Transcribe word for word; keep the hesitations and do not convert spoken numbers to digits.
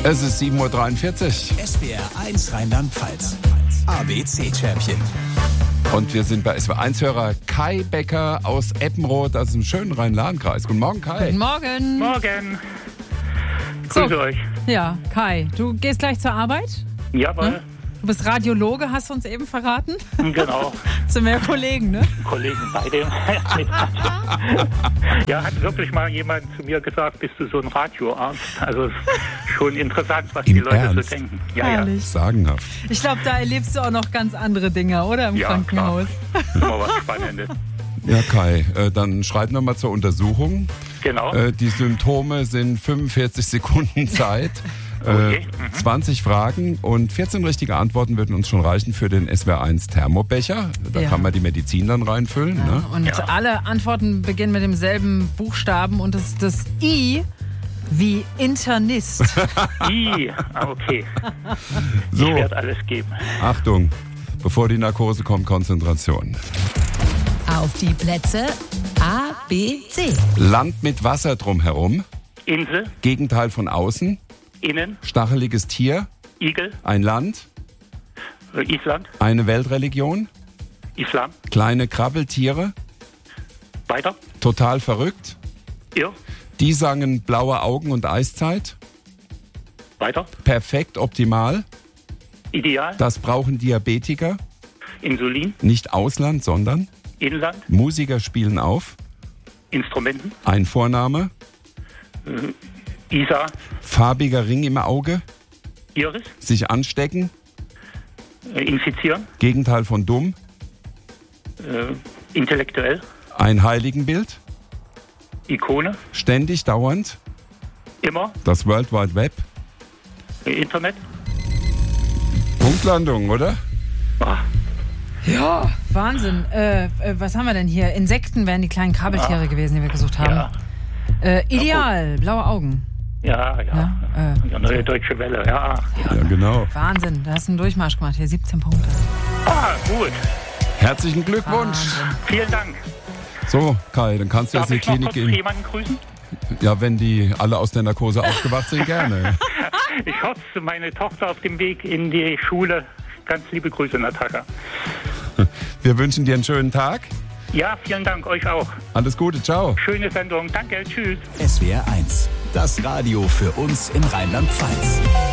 Es ist sieben Uhr dreiundvierzig. S W R eins Rheinland-Pfalz. A B C-Champion. Und wir sind bei S W R eins-Hörer Kai Becker aus Eppenroth, das ist im schönen Rhein-Lahn-Kreis. Guten Morgen, Kai. Guten Morgen. Morgen. Grüße So. euch. Ja, Kai, du gehst gleich zur Arbeit? Jawohl. Ne? Du bist Radiologe, hast du uns eben verraten? Genau. Sind wir ja Kollegen, ne? Kollegen beide. Ja, hat wirklich mal jemand zu mir gesagt, bist du so ein Radioarzt? Also schon interessant, was Im die Leute Ernst? so denken. Ja, Herrlich. Sagenhaft. Ich glaube, da erlebst du auch noch ganz andere Dinge, oder? Im Ja, Krankenhaus. ja. Immer was Spannendes. Ja, Kai, äh, dann schreiten wir mal zur Untersuchung. Genau. Äh, die Symptome sind fünfundvierzig Sekunden Zeit. Okay. Äh, zwanzig Fragen und vierzehn richtige Antworten würden uns schon reichen für den S W R eins Thermobecher. Da Ja. kann man die Medizin dann reinfüllen. Ja, Ne? und Ja. alle Antworten beginnen mit demselben Buchstaben und das ist das I wie Internist. I, ah, okay. So, Ich werde alles geben. Achtung, bevor die Narkose kommt, Konzentration. Auf die Plätze A, B, C. Land mit Wasser drumherum, Insel, Gegenteil von außen, Innen, stacheliges Tier, Igel, ein Land, äh, Island, eine Weltreligion, Islam, kleine Krabbeltiere, weiter, total verrückt, Irr, die sangen blaue Augen und Eiszeit, weiter, perfekt optimal, Ideal, das brauchen Diabetiker, Insulin, nicht Ausland, sondern Inland, Musiker spielen auf, Instrumenten, ein Vorname, Isa, farbiger Ring im Auge, Iris, sich anstecken, äh, Infizieren, Gegenteil von dumm, äh, Intellektuell, ein Heiligenbild, Ikone, ständig, dauernd, immer, das World Wide Web. äh, Internet. Punktlandung, oder? Ah, Ja, Wahnsinn. Äh, äh, was haben wir denn hier? Insekten wären die kleinen Krabbeltiere gewesen, die wir gesucht haben. ja, Äh, ideal, blaue Augen. ja, ja. Ja, äh, Ja, neue deutsche Welle, ja. ja. Ja, genau. Wahnsinn, da hast du einen Durchmarsch gemacht. Hier siebzehn Punkte. Ah, gut. Herzlichen Glückwunsch. Wahnsinn. Vielen Dank. So, Kai, dann kannst du Darf jetzt in die ich noch Klinik kurz gehen. jemanden grüßen? Ja, wenn die alle aus der Narkose aufgewacht sind, gerne. Ich hoffe, meine Tochter auf dem Weg in die Schule. Ganz liebe Grüße, Natascha. Wir wünschen dir einen schönen Tag. Ja, vielen Dank, euch auch. Alles Gute, ciao. Schöne Sendung. Danke, tschüss. S W R eins. Das Radio für uns in Rheinland-Pfalz.